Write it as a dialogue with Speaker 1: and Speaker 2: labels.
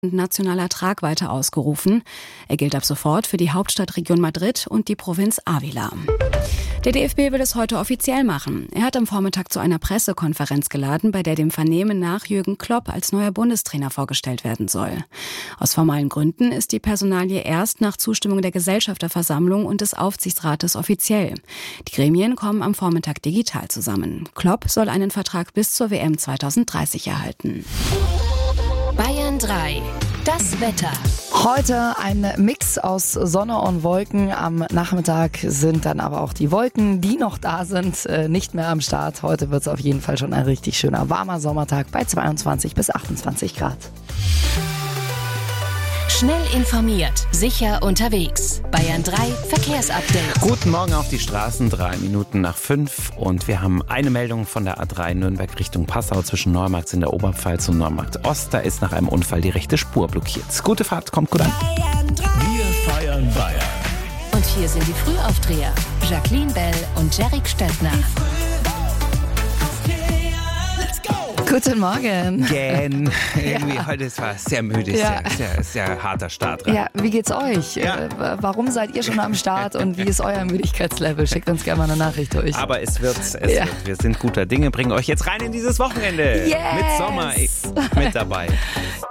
Speaker 1: nationaler Tragweite ausgerufen. Er gilt ab sofort für die Hauptstadtregion Madrid und die Provinz Ávila. Der DFB will es heute offiziell machen. Er hat am Vormittag zu einer Pressekonferenz geladen, bei der dem Vernehmen nach Jürgen Klopp als neuer Bundestrainer vorgestellt werden soll. Aus formalen Gründen ist die Personalie erst nach Zustimmung der Gesellschafterversammlung und des Aufsichtsrates offiziell. Die Gremien kommen am Vormittag digital zusammen. Klopp soll einen Vertrag bis zur WM 2030 erhalten.
Speaker 2: Bayern 3. Das Wetter.
Speaker 3: Heute ein Mix aus Sonne und Wolken. Am Nachmittag sind dann aber auch die Wolken, die noch da sind, nicht mehr am Start. Heute wird es auf jeden Fall schon ein richtig schöner, warmer Sommertag bei 22 bis 28 Grad.
Speaker 2: Schnell informiert, sicher unterwegs. Bayern 3 Verkehrsupdate.
Speaker 4: Guten Morgen auf die Straßen, 3 Minuten nach 5. Und wir haben eine Meldung von der A3 Nürnberg Richtung Passau zwischen Neumarkt in der Oberpfalz und Neumarkt Ost. Da ist nach einem Unfall die rechte Spur blockiert. Gute Fahrt, kommt gut an.
Speaker 2: Bayern 3.
Speaker 5: Wir feiern Bayern.
Speaker 2: Und hier sind die Frühaufdreher. Jacqueline Bell und Jerick Steltner.
Speaker 3: Guten Morgen.
Speaker 4: Irgendwie heute war es sehr müde, sehr harter Start.
Speaker 3: Ja, wie geht's euch? Warum seid ihr schon am Start und wie ist euer Müdigkeitslevel? Schickt uns gerne mal eine Nachricht durch.
Speaker 4: Aber es wird. Wir sind guter Dinge, bringen euch jetzt rein in dieses Wochenende.
Speaker 3: Yes.
Speaker 4: Mit Sommer mit dabei.